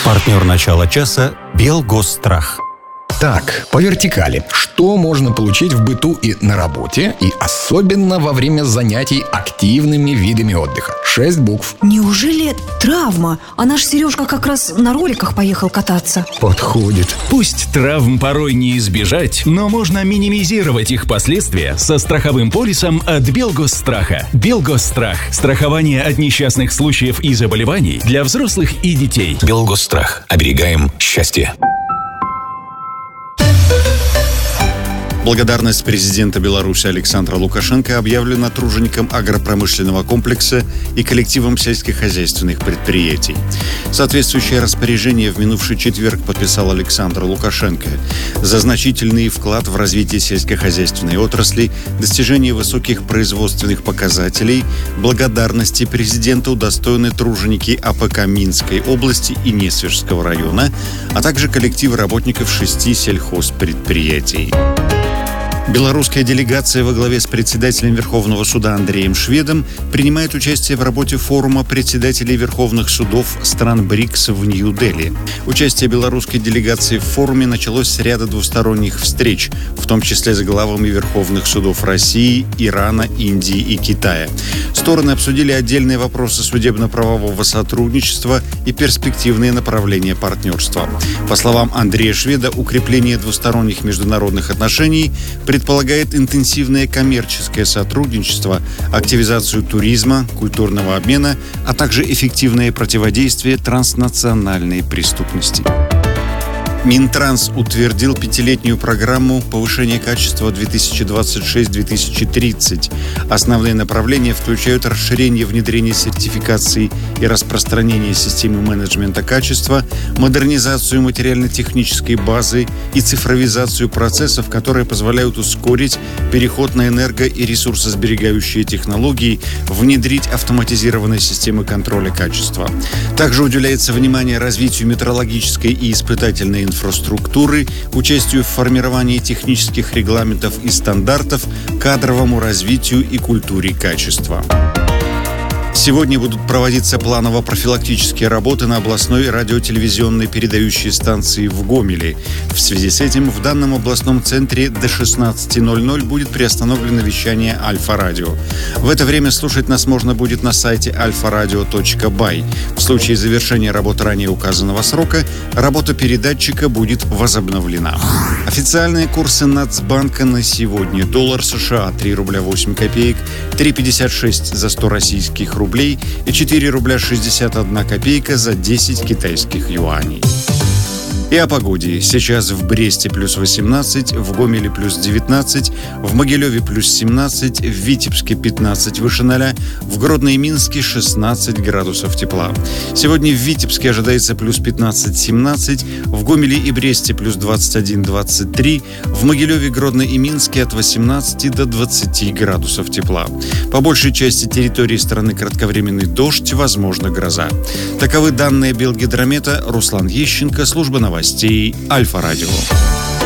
Партнер начала часа «Белгосстрах». Так, по вертикали. Что можно получить в быту и на работе, и особенно во время занятий активными видами отдыха? 6 букв. Неужели травма? А наш Сережка как раз на роликах поехал кататься. Подходит. Пусть травм порой не избежать, но можно минимизировать их последствия со страховым полисом от Белгосстраха. Белгосстрах. Страхование от несчастных случаев и заболеваний для взрослых и детей. Белгосстрах. Оберегаем счастье. Благодарность президента Беларуси Александра Лукашенко объявлена труженикам агропромышленного комплекса и коллективам сельскохозяйственных предприятий. Соответствующее распоряжение в минувший четверг подписал Александр Лукашенко. За значительный вклад в развитие сельскохозяйственной отрасли, достижение высоких производственных показателей, благодарности президента удостоены труженики АПК Минской области и Несвежского района, а также коллективы работников 6 сельхозпредприятий. Белорусская делегация во главе с председателем Верховного суда Андреем Шведом принимает участие в работе форума председателей Верховных судов стран БРИКС в Нью-Дели. Участие белорусской делегации в форуме началось с ряда двусторонних встреч, в том числе с главами Верховных судов России, Ирана, Индии и Китая. Стороны обсудили отдельные вопросы судебно-правового сотрудничества и перспективные направления партнерства. По словам Андрея Шведа, укрепление двусторонних международных отношений предполагает интенсивное коммерческое сотрудничество, активизацию туризма, культурного обмена, а также эффективное противодействие транснациональной преступности. Минтранс утвердил 5-летнюю программу повышения качества 2026-2030. Основные направления включают расширение внедрения сертификаций и распространение системы менеджмента качества, модернизацию материально-технической базы и цифровизацию процессов, которые позволяют ускорить переход на энерго- и ресурсосберегающие технологии, внедрить автоматизированные системы контроля качества. Также уделяется внимание развитию метрологической и испытательной инфраструктуры, участию в формировании технических регламентов и стандартов, кадровому развитию и культуре качества. Сегодня будут проводиться планово-профилактические работы на областной радиотелевизионной передающей станции в Гомеле. В связи с этим в данном областном центре до 16:00 будет приостановлено вещание Альфа-радио. В это время слушать нас можно будет на сайте alfaradio.by. В случае завершения работы ранее указанного срока, работа передатчика будет возобновлена. Официальные курсы Нацбанка на сегодня. Доллар США 3 рубля 8 копеек, 3,56 за 100 российских рублей и 4 рубля 61 копейка за 10 китайских юаней. И о погоде. Сейчас в Бресте плюс 18, в Гомеле плюс 19, в Могилеве плюс 17, в Витебске 15 выше 0, в Гродно и Минске 16 градусов тепла. Сегодня в Витебске ожидается плюс 15-17, в Гомеле и Бресте плюс 21-23, в Могилеве, Гродно и Минске от 18 до 20 градусов тепла. По большей части территории страны кратковременный дождь, возможно гроза. Таковы данные Белгидромета. Руслан Ещенко, служба новостей Альфа-радио.